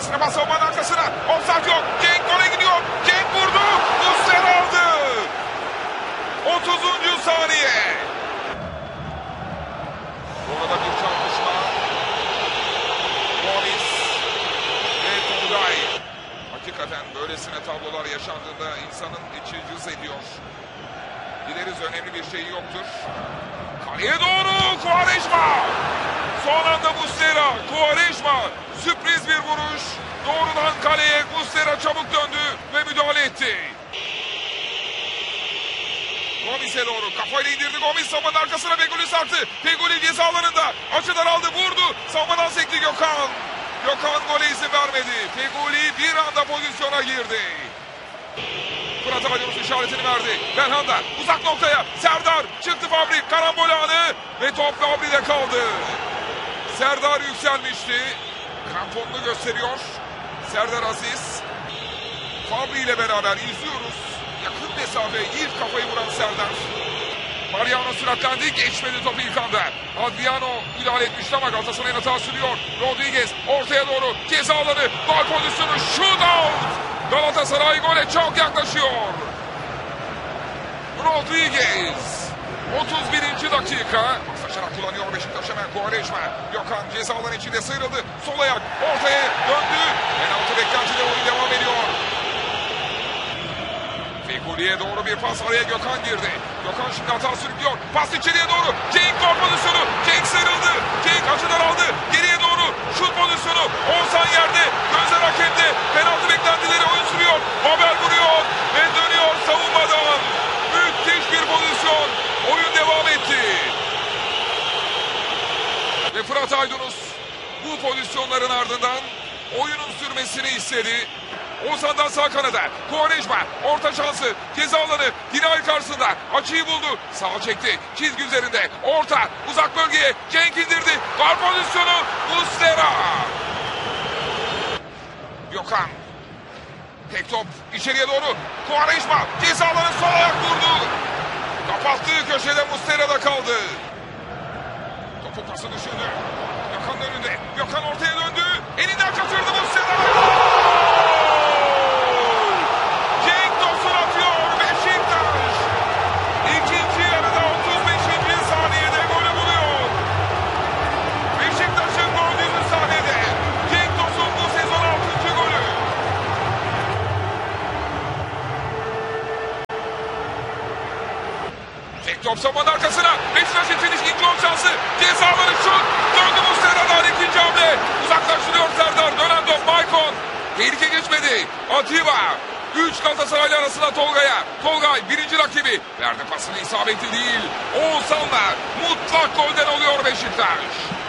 Ötesine pas savunmanın arkasına. Offside yok. Cenk gole gidiyor. Cenk vurdu. Muslera aldı. 30. saniye. Orada bir çarpışma. Gomis ve Tolgay. Hakikaten böylesine tablolar yaşandığında insanın içi cız ediyor. Dileriz önemli bir şey yoktur. Kaleye doğru Quaresma. Son anda Muslera. Quaresma. Sürpriz bir vuruş. Doğrudan kaleye Muslera çabuk döndü ve müdahale etti. Gomis'e doğru kafayla indirdi. Gomis savunmanın arkasına Feguli sarktı. Feguli ceza alanında. Açıdan aldı, vurdu. Savunmadan sekti Gökhan. Gökhan gole izin vermedi. Feguli bir anda pozisyona girdi. Fırat Aydınus işaretini verdi. Belhanda uzak noktaya. Serdar çıktı Fabri. Karambol anı ve top Fabri'de kaldı. Serdar yükselmişti. Kramponunu gösteriyor. Serdar Aziz. Fabri ile beraber izliyoruz. Yakın mesafe ilk kafayı vuran Serdar. Mariano süratlendi. Geçmedi topu ilk anda. Adriano müdahale etmişti ama Galatasaray'ın hata sürüyor. Rodriguez ortaya doğru ceza alanı. Gol pozisyonu. Shootout. Galatasaray gole çok yaklaşıyor. Rodriguez. 31. dakika. Paslaşarak kullanıyor Beşiktaş hemen. Quaresma. Gökhan ceza alanı içinde sıyrıldı. Sol ayak ortaya döndü. Penaltı beklentide oyun devam ediyor. Fegüli'ye doğru bir pas, araya Gökhan girdi. Gökhan şimdi hata sürüklüyor. Pas içeriye doğru. Cenk gol pozisyonu. Cenk sıyrıldı. Cenk açıdan aldı. Geriye doğru şut pozisyonu. Oğuzhan yerde. Gözler hakemde. Penaltı beklentileri oyun sürüyor. Babel vuruyor ve dönüyor savunmadan. Müthiş bir pozisyon. Oyun devam etti. Ve Fırat Aydınus bu pozisyonların ardından oyunun sürmesini istedi. Oğuzhan'dan sağ kanada. Quaresma orta şansı. Ceza alanı. Dinay karşısında. Açıyı buldu. Sağa çekti. Çizgi üzerinde. Orta. Uzak bölgeye. Cenk indirdi. Gol pozisyonu. Muslera. Gökhan. Tek top. İçeriye doğru. Quaresma. Ceza alanı sol ayak vurdu. Kapattığı köşede Muslera'da kaldı. Topu pası düşürdü. Gökhan'ın önünde. Gökhan ortaya döndü. Elinden kaçırdı Muslera. Top savunmanın arkasına. Beşiktaş için ikinci gol şansı. Cezaları şut. Döndü Muslera'dan ikinci hamle. Uzaklaştırıyor Serdar. Dönen top Maicon. Tehlike geçmedi. Atiba. 3 Galatasaraylı arasında Tolga'ya. Tolgay birinci rakibi. Verdi pasını, isabetli değil. Oğuzhan'la mutlak golden oluyor Beşiktaş.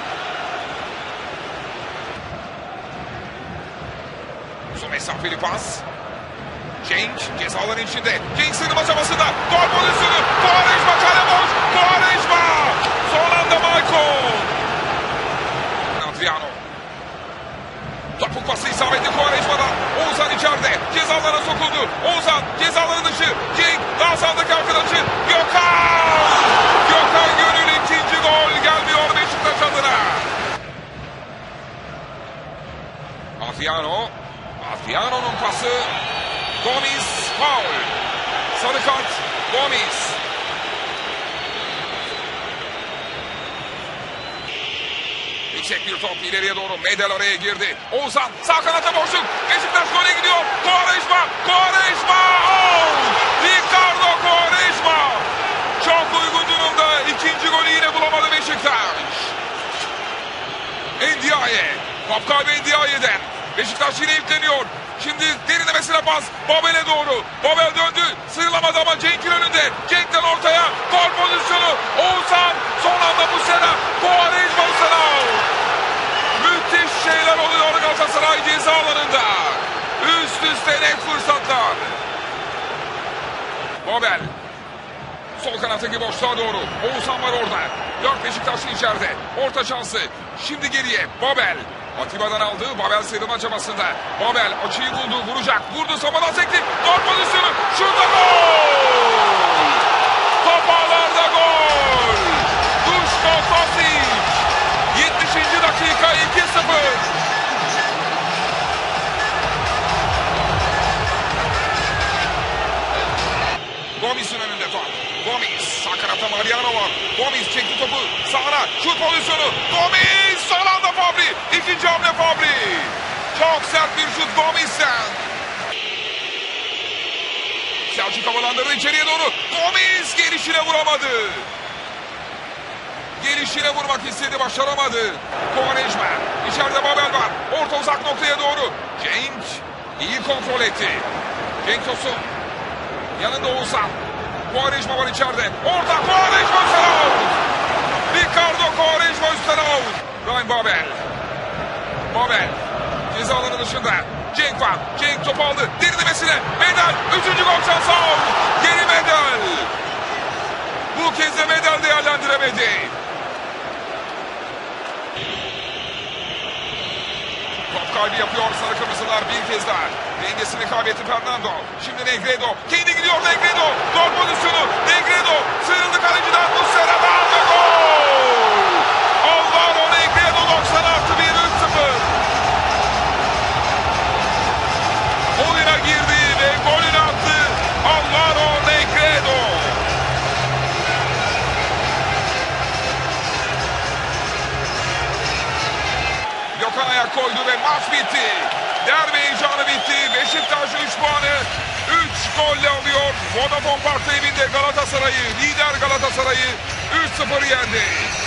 Uzun mesafeli pas. Cenk cezaların içinde. Cenk sığınma çabasında. Gol pozisyonu. Quaresma kale boş. Quaresma. Son anda Maicon. Adriano. Topuk pası isabetli Quaresma'dan. Oğuzhan içeride. Cezalara sokuldu. Oğuzhan cezaları dışı. Cenk daha sağdaki arkadaşı. Gökhan. Gökhan Gönül ikinci gol gelmiyor Beşiktaş adına. Adriano. Adriano'nun pası. Gomis faul. Sarı kart Gomis. Yüksek bir top ileriye doğru. Medel oraya girdi. Oğuzhan sağ kanata boşluk. Beşiktaş gole gidiyor. Quaresma. Quaresma. Ricardo Quaresma. Çok uygun durumda. İkinci golü yine bulamadı Beşiktaş. Ndiaye. Top kaybı Ndiaye'den. Beşiktaş yine yükleniyor. Şimdi derinlemesine pas. Babel'e doğru. Babel döndü. Sıyrılamadı ama Cenk'in önünde. Cenk'ten ortaya. Gol pozisyonu. Oğuzhan. Son anda Muslera. Quaresma Muslera. Müthiş şeyler oluyor Galatasaray ceza alanında. Üst üste net fırsatlar. Babel. Sol kanattaki boşluğa doğru. Oğuzhan var orada. 4 Beşiktaşlı içeride. Orta şansı. Şimdi geriye. Babel. Atiba'dan aldı. Babel sıyrılma çabasında. Babel açıyı buldu. Vuracak. Vurdu. Savunmadan sekti. Gol pozisyonu. Şurada gol. Top ağlarda gol. Duško Tosić. 70. dakika 2-0. Gomis'ten. Selçuk havalandırdı içeriye doğru. Gomis gelişine vuramadı. Gelişine vurmak istedi, başaramadı. Quaresma. İçeride Babel var. Orta uzak noktaya doğru. Cenk iyi kontrol etti. Cenk Tosun. Yanında Oğuzhan. Quaresma var içeride. Orta Quaresma üstten out. Ricardo Quaresma üstten out. Ryan Babel. Babel. Ceza alanı dışında. Cenk var. Cenk topu aldı. Derinlemesine. Medel. 3. gol şansı out. Geri Medel. Bu kez de Medel değerlendiremedi. Top kaybı yapıyor sarı kırmızılar bir kez daha. Dengesini kaybetti Fernando. Şimdi Negredo. Kendi gidiyor Negredo. Gol pozisyonu. Negredo. Sıyrıldı kaleciden. Muslera'dan ve gol. Alvaro Negredo 90+1 3-0. Oyuna girdi ve golünü attı. Alvaro Negredo. Gökhan ayak koydu ve maç bitti. Derbi heyecanı bitti. Beşiktaş 3 puanı 3 golle alıyor. Vodafone Park evinde Galatasaray'ı, lider Galatasaray'ı 3-0 yendi.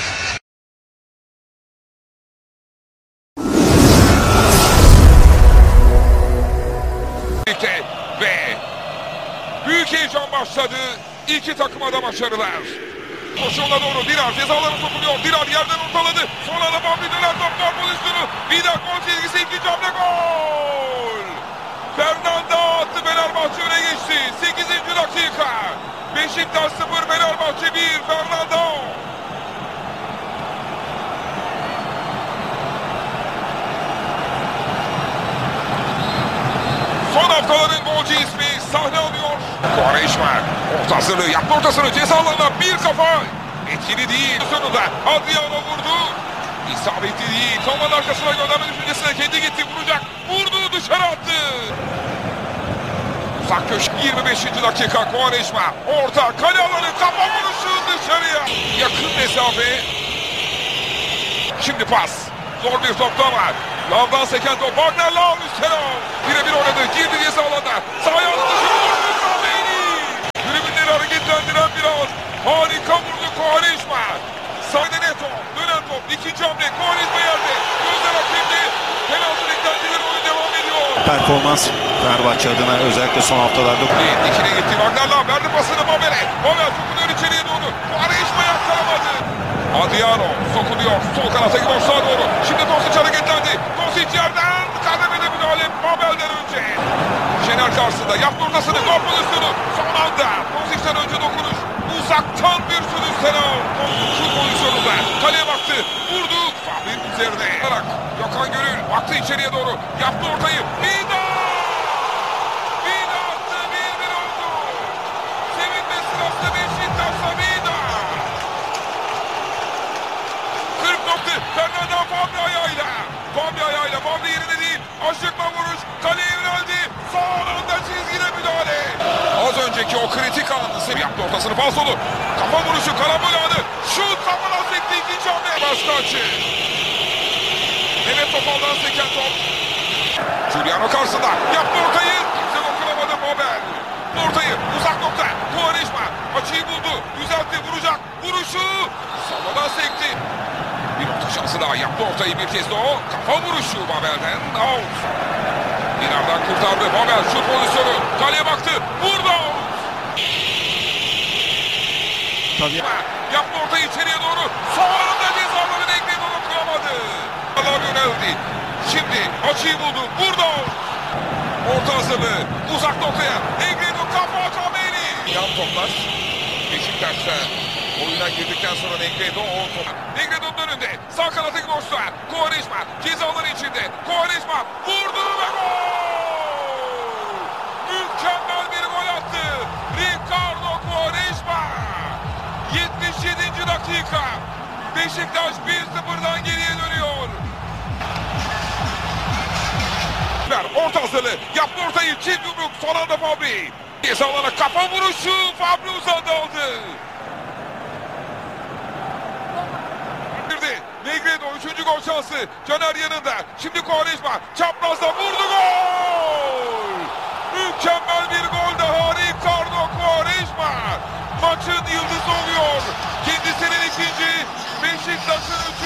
Ve büyük heyecan başladı. İki takıma da başarılar. Koşuğuna doğru Dirar cezalarını sokuluyor. Dirar yerden ortaladı. Sonra da Bambi döner top gol pozisyonu. Vida gol çizgisi ikinci hamle gol. Fernando attı, Fenerbahçe öne geçti. 8. dakika. Beşiktaş 0 Fenerbahçe 1 Fernando. Son haftaların golcü ismi sahne alıyor. Quaresma orta hazırlığı yaptı, ortasını ceza alanına bir kafa. Etkili değil. Sonunda Adriano vurdu. İsabetli değil. Savunmanın arkasına gönderme düşüncesine kendi gitti, vuracak. Vurdu, dışarı attı. Uzak köşe 25. dakika Quaresma. Orta kale alanı, kafa vuruşu dışarıya. Yakın mesafe. Şimdi pas. Zor bir top da var. Lavdan seken top. Wagner Lav üstüne. Birebir oynadı. Girdi ceza alana. Sağ ayağını dışarı vurdu. Kameni. Tribünleri hareketlendiren bir an. Harika vurdu Quaresma. Sağda Neto. Dönen top. İkinci hamle. Quaresma yerde. Gözler hakemde. Penaltı beklentileri oyun devam ediyor. Performans Fenerbahçe adına özellikle son haftalarda. Dikine gitti. Wagner Lav verdi pasını Babel'e. Babel sokuluyor içeriye doğru. Quaresma yakkalamadı. Adriano sokuluyor. Sol kanata gidiyor sağa doğru. Şimdi Tosic hareketlendi. Tosic yerden kademede müdahale Babel'den önce. Şener karşısında yaptı ortasını. Gol pozisyonu. Son anda Tosic'ten önce dokunuş. Uzaktan bir sürü selam. Şu pozisyonunda kaleye baktı. Vurdu. Fahri'nin üzerine. Gökhan Gönül baktı içeriye doğru. Yaptı ortayı. Vida! Vida attı. 1-1 oldu. Sevinme sırası Beşiktaş'ta Vida. Fernando Fabri ayağıyla. Fabri yerine değil. Aşıkla vuruş. Kaleye yöneldi. Son anda çizgide müdahale. Az önceki o kritik anı yaptı ortasını. Falsolu. Kafa vuruşu. Karambol anı. Şut. Kafadan sekti. İkinci hamle. Başka açı. Mehmet Topal'dan seken top. Giuliano karşısında. Yaptı ortayı. Kimse dokunamadı Babel. Ortayı. Uzak nokta. Quaresma. Açıyı buldu. Düzeltti. Vuracak. Vuruşu. Savadan sekti. Bir orta şansı daha yaptı ortayı bir kez de o. Kafa vuruşu Babel'den. Out. Dinar'dan kurtardı. Babel şut pozisyonu. Kaleye baktı. Vurdu. Tabii. Yaptı ortayı içeriye doğru. Son anda cezaları Negredo'nu kıramadı. Allah yöneldi. Şimdi açıyı buldu. Vurdu. Orta hazırlığı. Uzak noktaya. Negredo kafa Kameni. Yan toplar. Beşiktaş'ta oyuna girdikten sonra Negredo Negredo'nun önünde. Sağ kanatı boşta. Quaresma cezaları içinde. Quaresma vurdu ve gol! Mükemmel bir gol attı. Ricardo Quaresma. 77. dakika. Beşiktaş 1-0'dan geriye dönüyor. Orta hazırlığı. Yaptı ortayı. Çift yumruk. Son anda Fabri. Ceza alana kafa vuruşu. Fabri uzadı aldı. Negredo 3. gol şansı. Caner yanında. Şimdi Quaresma çaprazda vurdu, gol! Akın 3.